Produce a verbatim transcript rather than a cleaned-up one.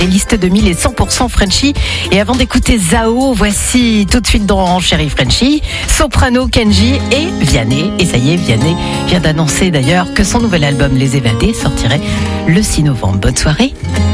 Les listes deux mille et cent pour cent Frenchy. Et avant d'écouter Zao, voici tout de suite dans Chérie Frenchy, Soprano, Kenji et Vianney. Et ça y est, Vianney vient d'annoncer d'ailleurs que son nouvel album Les Évadés sortirait le six novembre. Bonne soirée.